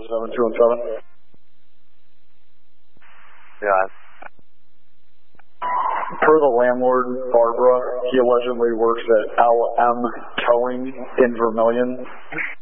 7217. Yeah. Per the landlord, Barbara, he allegedly works at LM Towing in Vermillion.